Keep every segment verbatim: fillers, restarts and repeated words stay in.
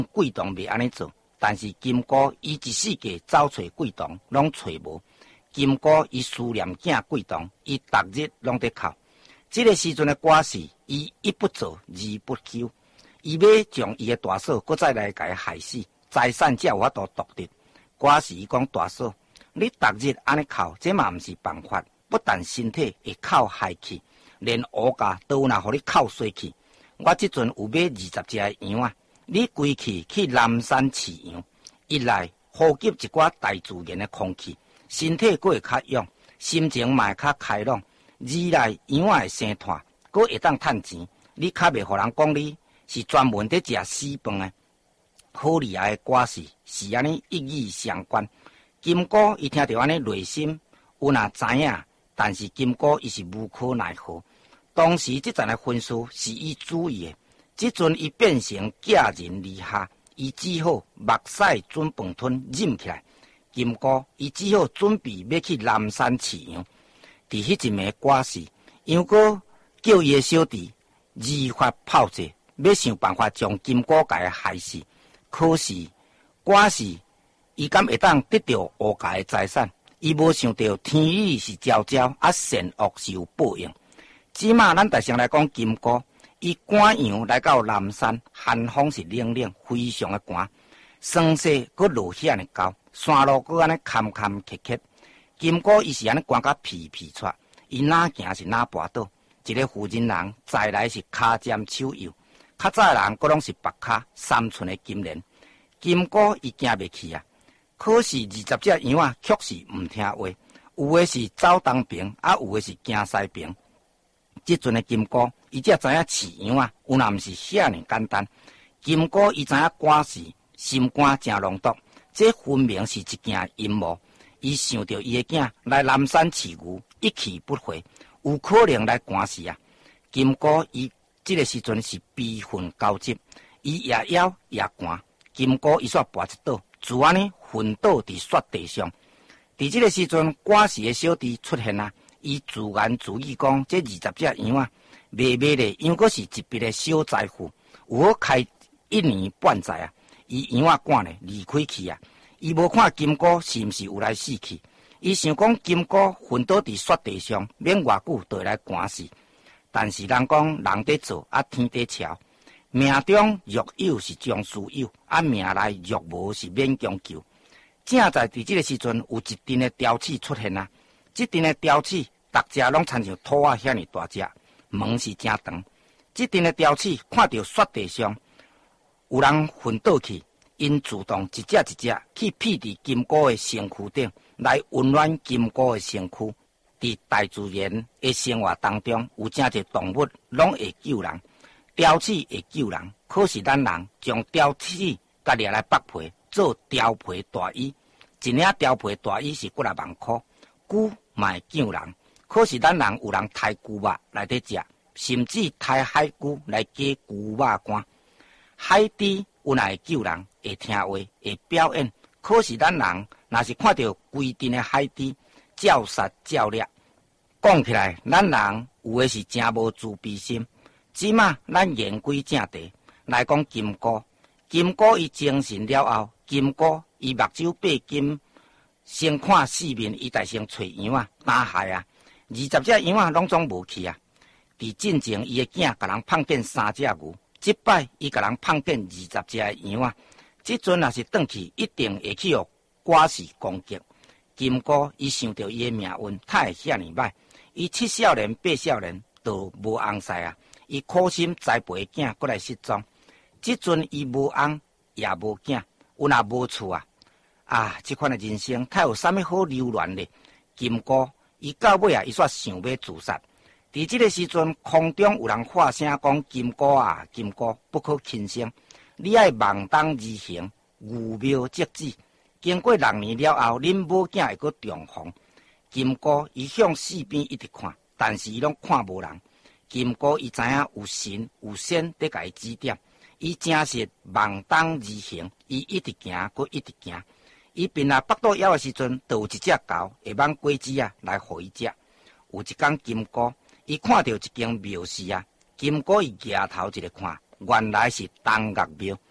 贵童袂安尼做，但是金姑伊一世界找找贵童拢找无。金姑伊思念囝贵童，伊逐日拢在哭。这个时阵的寡氏，伊一不做二不休，伊要将伊的大嫂搁再来甲伊害死，财产才有法度夺得。寡氏伊讲大嫂，你逐日安尼哭，这嘛毋是办法，不但身体会哭害去，连乌家都有若互你哭衰去。我即阵有买二十只的羊啊，你归去去南山饲羊，一来呼吸一寡大自然的空气，身体佫会较勇，心情嘛会较开朗。二来羊仔会生炭，佫会当趁钱，你较袂互人讲你是专门在食死饭的。好厉害的寡氏是安尼一语相关。金姑伊听到安尼内心有若知影，但是金姑伊是无可奈何。当时即阵的婚事是伊主意的，即阵伊变成寄人篱下，伊只好目屎准饭吞忍起来。金姑伊只好准备要去南山饲羊。伫迄阵的寡氏，杨哥叫伊的小弟二发炮制，要想办法将金姑甲伊害死。可是寡氏伊敢会当得到乌家的财产？伊无想到天意是昭昭，啊善恶是有报应。即马咱大先来讲金姑，伊赶羊来到南山，寒风是冷冷，非常的寒，霜雪佮落遐尼高，山路佮安尼坎坎坷坷。金姑伊是安尼赶甲皮皮喘，伊哪行是哪跋倒。一个妇人人再来是骹尖手油，较早的人佮拢是白骹三寸的金莲。金姑伊行袂去啊，可是二十只羊啊，却是毋听话，有的是走东边，啊有的是行西边。即阵的金姑，伊才知影饲羊啊，有若毋是遐尼简单。金姑伊知影寡氏心肝真浓毒，这分明是一件阴谋。伊想到伊的囝来南山饲牛，一去不回，有可能来赶死啊！金姑伊即个时阵是悲愤交集，伊也枵也寒。金姑伊煞跋一倒，自安尼昏倒伫雪地上。伫即个时阵，寡氏的小弟出现啊！伊自言自语讲：这二十只羊啊，卖卖咧，因果是一笔的小财富，有好开一年半载啊。伊羊啊赶咧离开去啊，伊无看金姑是毋是有来死去。伊想讲金姑昏倒伫雪地上，免偌久就会来赶死。但是人讲人在做，啊天在瞧，命中若有是将事有，啊命内若无是勉强求。正在伫即个时阵，有一阵的雕刺出现啊。即阵的雕刺，逐只拢亲像土啊遐尼大只，门是真长。即阵的雕刺看到雪地上有人昏倒去，因自动一只一只去披伫金姑的身躯顶，来温暖金姑的身躯。伫大自然的生活当中，有真侪动物拢会救人，雕刺会救人。可是咱人将雕刺甲掠来剥皮，做雕皮大衣，一领雕皮大衣是几啊万块。牛嘛会救人，可是咱人有人杀牛肉来得食，甚至杀海龟来加牛肉干。海猪有若会救人，会听话，会表演，可是咱人若是看到规阵的海猪，照杀照掠。讲起来，咱人有的是真无自卑心。即马咱言归正题，来讲金姑。金姑伊精神了后，金姑伊目睭八金。先看四面，伊大先找羊啊，打害啊，二十只羊啊，拢总无去啊。伫进前，伊的囝甲人碰见三只牛，即摆伊甲人碰见二十只的羊啊。即阵若是转去，一定会去互寡氏攻击。金姑伊想到伊的命运，太会遐尼歹，伊七少年八少年都无翁婿啊。伊苦心栽培囝，过来失踪。即阵伊无翁也无囝，有若无厝啊。啊！这款的人生，太有啥物好留恋咧？金姑伊到尾啊，伊煞想要自杀。伫这个时阵，空中有人发声讲：“金姑啊，金姑不可轻生，你爱望东而行，御庙即止。经过六年了后，恁某囝会阁重逢。”金姑伊向四边一直看，但是伊拢看无人。金姑伊知影有神有仙在甲伊指点，伊真是望东而行，伊一直行，阁一直行。伊边啊北倒枵的时阵，就有一只狗会帮果子啊来互伊食。有一天金姑伊看到一间庙寺啊，金姑伊举头一个看，原来是东岳庙。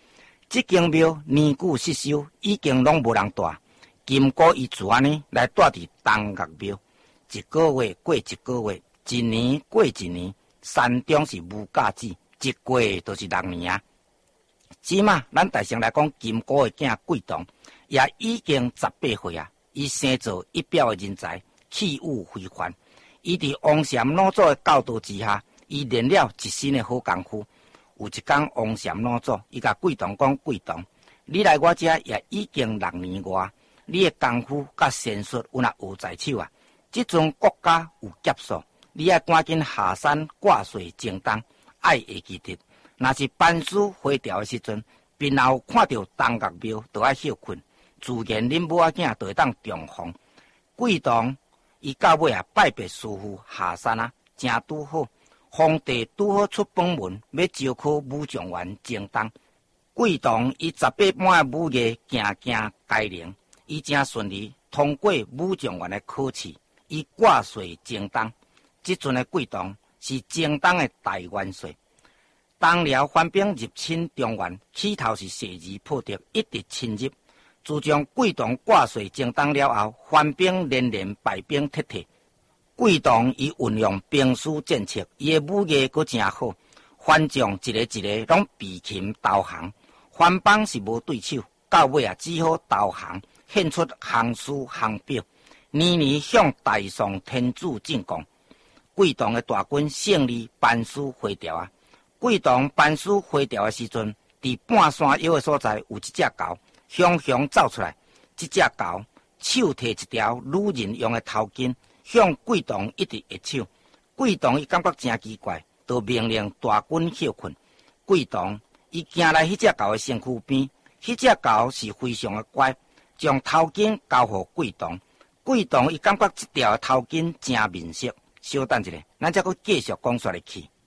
这间庙年久失修，已经拢无人住。金哥伊自安尼来住伫东岳庙，一个月过一个月，一年过一年，山中是无价子，一过就是六年啊。即马咱大城来讲，金哥的囝贵堂也已经十八岁啊，伊生做一表的人才，气宇非凡。伊伫王禅老祖的教导之下，伊练了一身的好功夫。有一天，王禅老祖伊甲贵堂讲：贵堂，你来我遮也已经六年外，你的功夫甲仙术有若学在手啊。即阵国家有劫数，你爱赶紧下山挂水正当，爱会记得。若是班师回朝的时阵，便后看到东岳庙，就爱休困。自然恁母仔囝就会当重逢。贵堂伊到尾啊拜别师父下山啊，正拄好。皇帝拄好出本门，要招考武状元正当。贵堂伊十八般的武艺，行行改良，伊正顺利通过武状元的考试，伊挂帅正当。即阵的贵堂是正当的大元帅。当辽藩兵入侵中原，起头是设疑破敌，一直侵入。自从贵堂挂帅正当了后，藩兵连连败兵撤退。贵堂伊运用兵书战策，伊的武艺阁真好，藩将一个一个拢避秦投降，藩邦是无对手，到尾啊只好投降，献出降书降表，年年向大宋天子进贡。贵堂的大军胜利班师回朝啊！贵堂班师回朝的时阵，伫半山腰的所在有一只猴，雄雄走出来，这只猴手提一条女人用的头巾。向贵堂一直下手，贵堂伊感觉真奇怪，就命令大军休困。贵堂伊行来迄只狗的身躯边，迄只狗是非常的乖，将头巾交互贵堂。贵堂伊感觉这条头巾真面色。稍等一下，咱再阁继续讲说入去。